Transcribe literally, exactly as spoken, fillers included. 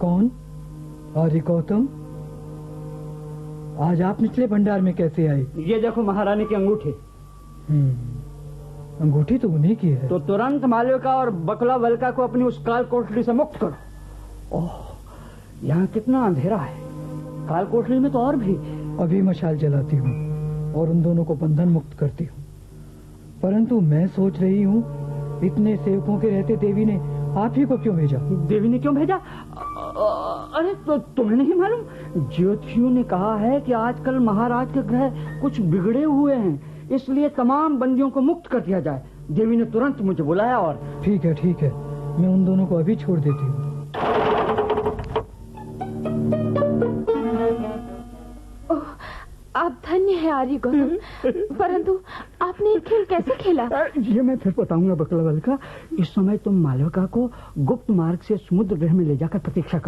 कौन? आर्य गौतम, आज आप निचले भंडार में कैसे आए? ये देखो महारानी की अंगूठी। हम्म, अंगूठी तो उन्हीं की है। तो तुरंत मालविका और बकला वल्का को अपनी उस काल कोठरी से मुक्त करो। ओह, यहाँ कितना अंधेरा है। काल कोठरी में तो और भी। अभी मशाल जलाती हूँ और उन दोनों को बंधन मुक्त करती हूँ। परंतु मैं सोच रही हूँ, इतने सेवकों के रहते देवी ने आप ही को क्यों भेजा? देवी ने क्यों भेजा? अरे तो तुम्हें नहीं मालूम? ज्योतिषियों ने कहा है कि आजकल महाराज के ग्रह कुछ बिगड़े हुए हैं, इसलिए तमाम बंदियों को मुक्त कर दिया जाए। देवी ने तुरंत मुझे बुलाया। और ठीक है ठीक है, मैं उन दोनों को अभी छोड़ देती हूँ। आप धन्य है आर्य गौतम, परंतु आपने ये खेल कैसे खेला? ये मैं फिर बताऊंगा बकला वल्का। इस समय तुम मालविका को गुप्त मार्ग से समुद्र ग्रह में ले जाकर प्रतीक्षा करो।